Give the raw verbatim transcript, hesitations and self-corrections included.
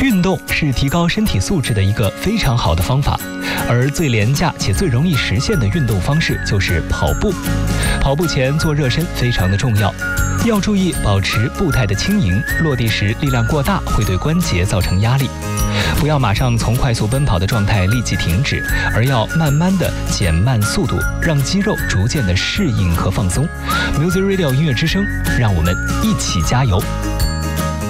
运动是提高身体素质的一个非常好的方法，而最廉价且最容易实现的运动方式就是跑步。跑步前做热身非常的重要，要注意保持步态的轻盈，落地时力量过大会对关节造成压力。不要马上从快速奔跑的状态立即停止，而要慢慢的减慢速度，让肌肉逐渐的适应和放松。Music Radio 音乐之声，让我们一起加油。